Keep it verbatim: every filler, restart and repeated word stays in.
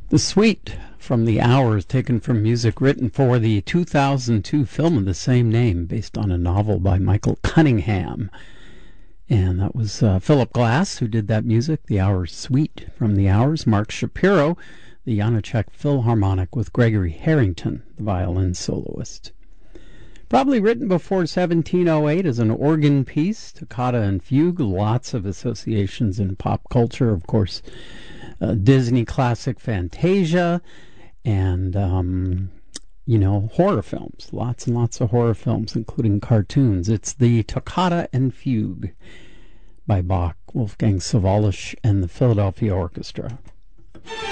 The Suite from the Hours, taken from music written for the two thousand two film of the same name, based on a novel by Michael Cunningham. And that was uh, Philip Glass who did that music, the Hours Suite from the Hours. Mark Shapiro, the Janacek Philharmonic, with Gregory Harrington, the violin soloist. Probably written before seventeen oh eight as an organ piece, toccata and fugue, lots of associations in pop culture, of course. Uh, Disney classic Fantasia, and, um, you know, horror films. Lots and lots of horror films, including cartoons. It's the Toccata and Fugue by Bach, Wolfgang Sawallisch, and the Philadelphia Orchestra.